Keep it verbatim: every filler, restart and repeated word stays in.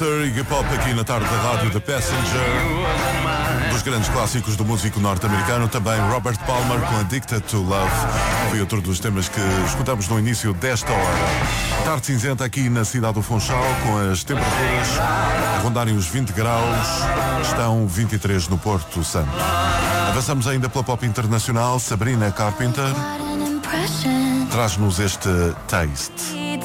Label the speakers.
Speaker 1: mister Iggy Pop aqui na tarde da rádio The Passenger. Um dos grandes clássicos do músico norte-americano, também Robert Palmer com Addicted to Love. Foi outro dos temas que escutamos no início desta hora. Tarde cinzenta aqui na cidade do Funchal, com as temperaturas a rondarem os vinte graus, estão vinte e três no Porto Santo. Avançamos ainda pela pop internacional. Sabrina Carpenter traz-nos este Taste.